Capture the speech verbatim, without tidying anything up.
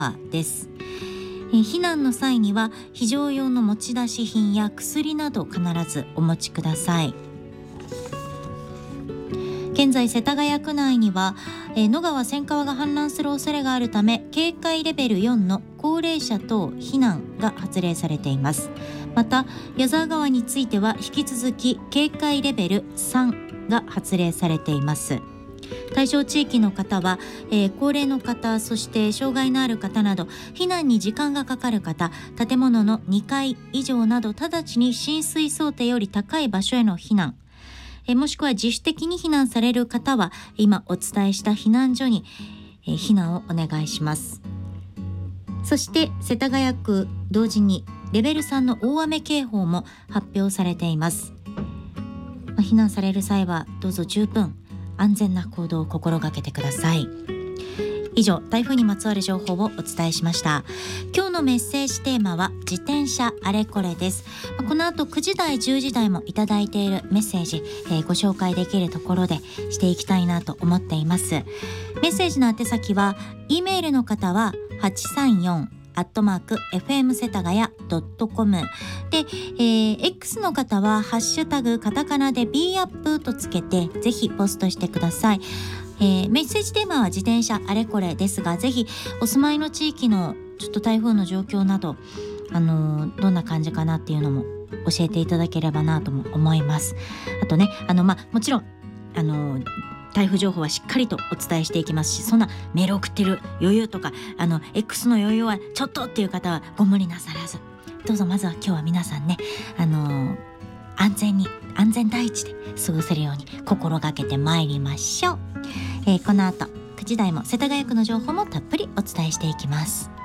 です。え避難の際には非常用の持ち出し品や薬など必ずお持ちください。現在世田谷区内には、えー、野川千川が氾濫する恐れがあるため、警戒レベルよんの高齢者等避難が発令されています。また矢沢川については引き続き警戒レベルさんが発令されています。対象地域の方は、えー、高齢の方、そして障害のある方など避難に時間がかかる方、建物のにかい以上など直ちに浸水想定より高い場所への避難、えー、もしくは自主的に避難される方は今お伝えした避難所に、えー、避難をお願いします。そして世田谷区同時にレベルさんの大雨警報も発表されています。まあ、避難される際はどうぞ十分安全な行動を心がけてください。以上、台風にまつわる情報をお伝えしました。今日のメッセージテーマは自転車あれこれです。この後くじ台じゅうじ台もいただいているメッセージ、えー、ご紹介できるところでしていきたいなと思っています。メッセージの宛先は E メールの方ははちさんよんアットマーク エフエム 世田谷 ドットコム で、えー、X の方はハッシュタグカタカナで B アップとつけてぜひポストしてください。えー、メッセージテーマは自転車あれこれですが、ぜひお住まいの地域のちょっと台風の状況など、あのー、どんな感じかなっていうのも教えていただければなとも思います。あとね、あのまあもちろんあのー台風情報はしっかりとお伝えしていきますし、そんなメール送ってる余裕とかあの X の余裕はちょっとっていう方はご無理なさらず、どうぞまずは今日は皆さんね、あのー、安全に安全第一で過ごせるように心がけてまいりましょう。えー、この後くじ台も世田谷区の情報もたっぷりお伝えしていきます。